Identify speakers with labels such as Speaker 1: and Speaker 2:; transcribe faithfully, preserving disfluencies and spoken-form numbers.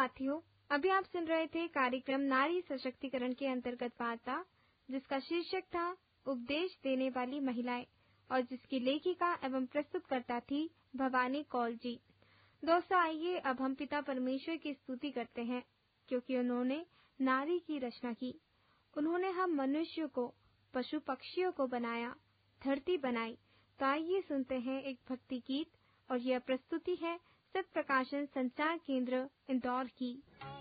Speaker 1: साथियों, अभी आप सुन रहे थे कार्यक्रम नारी सशक्तिकरण के अंतर्गत वार्ता, जिसका शीर्षक था उपदेश देने वाली महिलाएं और जिसकी लेखिका एवं प्रस्तुतकर्ता थी भवानी कौल जी। दोस्तों, आइए अब हम पिता परमेश्वर की स्तुति करते हैं, क्योंकि उन्होंने नारी की रचना की। उन्होंने हम मनुष्य को, पशु पक्षियों को बनाया, धरती बनाई। तो आइए सुनते हैं एक भक्ति गीत, और यह प्रस्तुति है सत्य प्रकाशन संचार केंद्र इंदौर की।